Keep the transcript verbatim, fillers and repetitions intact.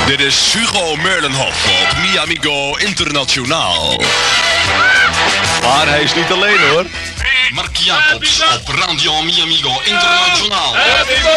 Dit is Hugo Merlenhoff op Mi Amigo Internationaal. Maar hij is niet alleen hoor. Mark Jacobs op Radio Mi Amigo Internationaal.